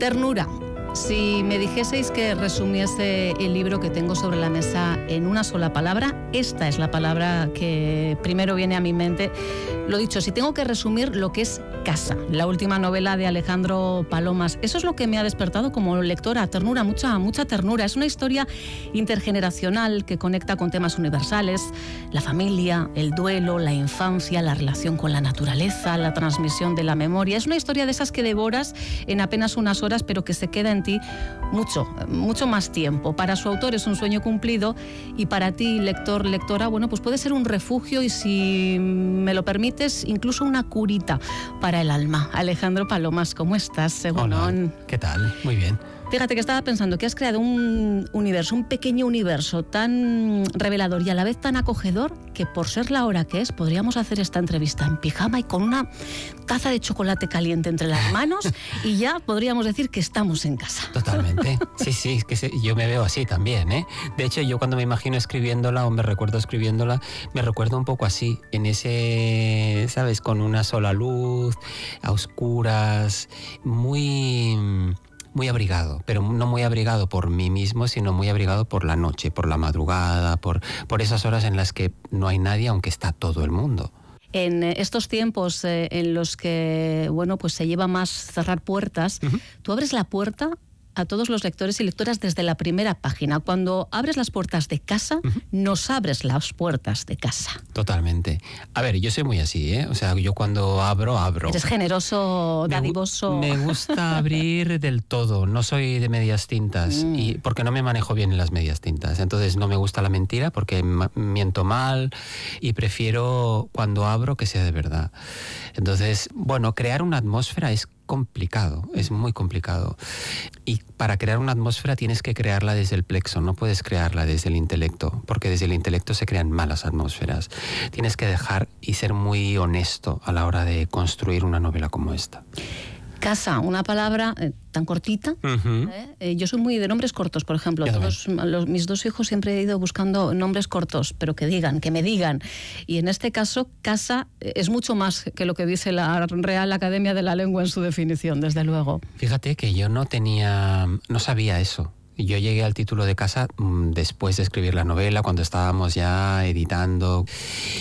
Ternura. Si me dijeseis que resumiese el libro que tengo sobre la mesa en una sola palabra, esta es la palabra que primero viene a mi mente. Lo dicho, si tengo que resumir lo que es Casa, la última novela de Alejandro Palomas, eso es lo que me ha despertado como lectora, ternura, mucha ternura. Es una historia intergeneracional que conecta con temas universales, la familia, el duelo, la infancia, la relación con la naturaleza, la transmisión de la memoria. Es una historia de esas que devoras en apenas unas horas, pero que se queda en ti mucho más tiempo. Para su autor es un sueño cumplido y para ti, lector, lectora, bueno, pues puede ser un refugio y, si me lo permites, incluso una curita para el alma. Alejandro Palomas, ¿cómo estás? Hola, ¿qué tal? Muy bien. Fíjate que estaba pensando que has creado un universo, un pequeño universo tan revelador y a la vez tan acogedor que, por ser la hora que es, podríamos hacer esta entrevista en pijama y con una taza de chocolate caliente entre las manos y ya podríamos decir que estamos en casa. Totalmente. Sí, es que yo me veo así también, ¿eh? De hecho, yo cuando me imagino escribiéndola o me recuerdo escribiéndola, me recuerdo un poco así, en ese, ¿sabes? Con una sola luz, a oscuras, muy abrigado, pero no muy abrigado por mí mismo, sino muy abrigado por la noche, por la madrugada, por esas horas en las que no hay nadie, aunque está todo el mundo. En estos tiempos en los que, bueno, pues se lleva más cerrar puertas, tú abres la puerta a todos los lectores y lectoras desde la primera página. Cuando abres las puertas de casa, nos abres las puertas de casa. Totalmente. A ver, yo soy muy así, ¿eh? O sea, yo cuando abro. Eres generoso, dadivoso. Me gusta abrir del todo, no soy de medias tintas, y porque no me manejo bien en las medias tintas. Entonces no me gusta la mentira porque miento mal y prefiero cuando abro que sea de verdad. Entonces, bueno, crear una atmósfera es complicado, es muy complicado. Y para crear una atmósfera tienes que crearla desde el plexo, no puedes crearla desde el intelecto, porque desde el intelecto se crean malas atmósferas. Tienes que dejar y ser muy honesto a la hora de construir una novela como esta. Casa, una palabra tan cortita. Yo soy muy de nombres cortos, por ejemplo. Mis dos hijos siempre he ido buscando nombres cortos, pero que me digan. Y en este caso, casa es mucho más que lo que dice la Real Academia de la Lengua en su definición, desde luego. Fíjate que yo no sabía eso. Yo llegué al título de Casa después de escribir la novela, cuando estábamos ya editando.